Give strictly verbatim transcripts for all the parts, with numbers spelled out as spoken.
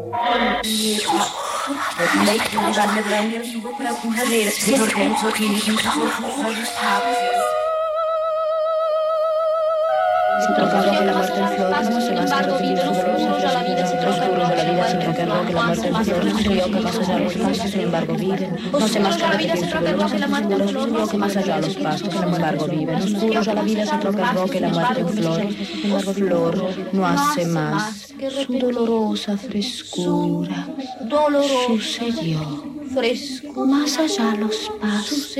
Se troca rojo la muerte en flores, no se más que rocío dolorosa, la vida se troca rojo, la vida se troca rojo, la muerte en flores, un río que más allá los pastos, sin embargo vive, no se más que la vida se troca rojo, la muerte en flores, un río que más allá los pastos, sin embargo vive, oscuro ya la vida se troca rojo, la muerte en flores, sin embargo flor no hace más, su dolorosa frescura sucedió, más allá los pastos.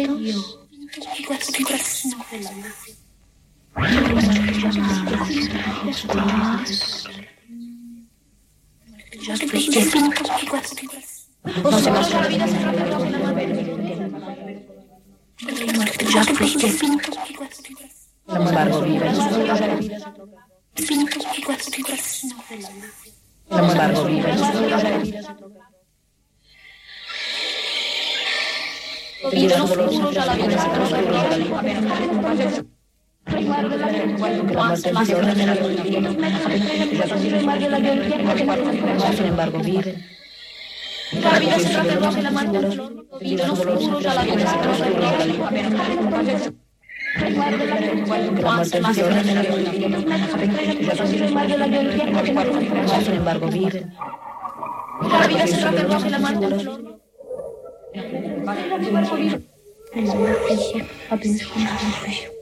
No se más la vida se troca rojo, la muerte en flores. Sin embargo vive, sin embargo vive, vida no dolorosa, la vida se troca rojo. Sin embargo vive. La vida se troca roja, la muerte en flor. Vida no dolorosa, la vida se troca roja. Sin embargo vive. La vida se troca roja, la muerte en flor. Sin embargo vive.